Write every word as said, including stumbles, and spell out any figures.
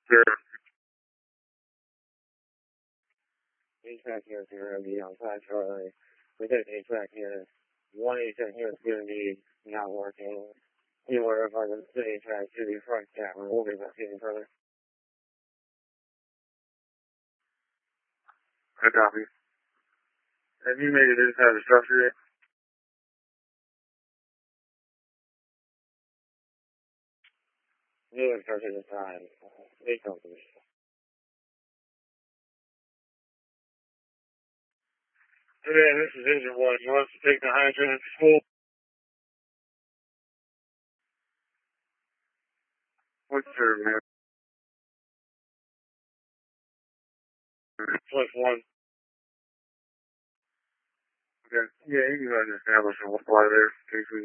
Sure. H V A C here is going to be on site shortly. We did H V A C here. One H V A C here is going to be not working. Anywhere of our city H V A C to the front camera. We'll be investigating further. Good copy. Have you made it inside the structure yet? New instruction this time. Eight companies. Yeah, this is engine one. You want us to take the hydrant full? What's your man? Plus one. Okay. Yeah, you can go ahead and establish a fly there.